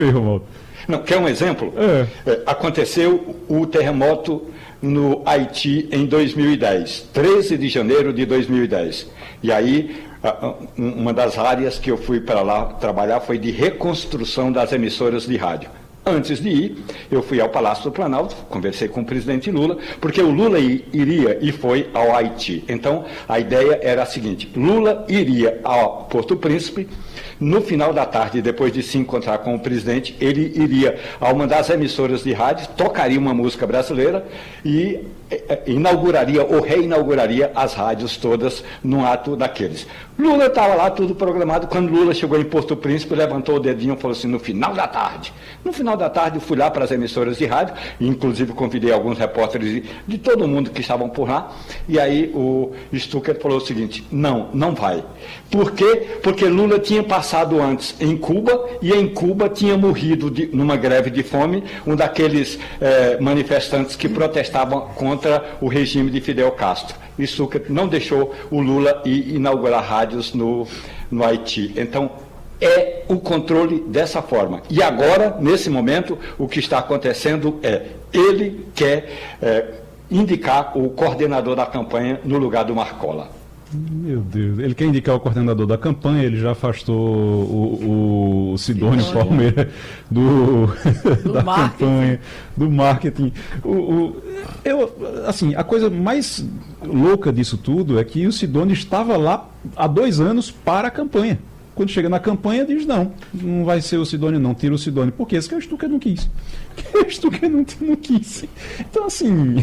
Terremoto. Não, quer um exemplo? Aconteceu o terremoto no Haiti em 2010, 13 de janeiro de 2010. E aí, uma das áreas que eu fui para lá trabalhar foi de reconstrução das emissoras de rádio. Antes de ir, eu fui ao Palácio do Planalto, conversei com o presidente Lula, porque o Lula iria e foi ao Haiti. Então, a ideia era a seguinte: Lula iria ao Porto Príncipe, no final da tarde, depois de se encontrar com o presidente, ele iria a uma das emissoras de rádio, tocaria uma música brasileira e inauguraria ou reinauguraria as rádios todas num ato daqueles. Lula estava lá, tudo programado. Quando Lula chegou em Porto Príncipe, levantou o dedinho e falou assim: no final da tarde. No final da tarde, eu fui lá para as emissoras de rádio, inclusive convidei alguns repórteres de todo mundo que estavam por lá, e aí o Stucker falou o seguinte: não vai. Por quê? Porque Lula tinha passado antes em Cuba, e em Cuba tinha morrido numa greve de fome um daqueles manifestantes que protestavam contra o regime de Fidel Castro. E Stucker não deixou o Lula ir inaugurar rádios no Haiti. Então, é o controle dessa forma. E agora, nesse momento, o que está acontecendo é, ele quer indicar o coordenador da campanha no lugar do Marcola. Meu Deus, ele quer indicar o coordenador da campanha, ele já afastou o Sidônio Palmeira da campanha, do marketing. Assim, a coisa mais louca disso tudo é que o Sidônio estava lá há 2 anos para a campanha. Quando chega na campanha, diz: não vai ser o Sidônio, não, tira o Sidônio. Por quê? Esse que o Stucker não quis. O Stucker não quis. Então, assim,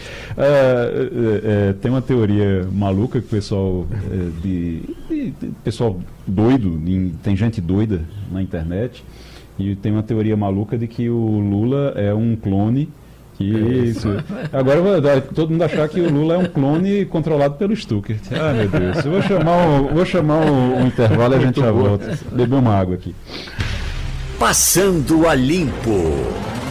tem uma teoria maluca que o pessoal, pessoal doido, tem gente doida na internet, e tem uma teoria maluca de que o Lula é um clone. Isso. Agora vai todo mundo achar que o Lula é um clone controlado pelo Stucker. Ah, meu Deus. Eu vou chamar o intervalo e a gente já volta. Beber uma água aqui. Passando a Limpo.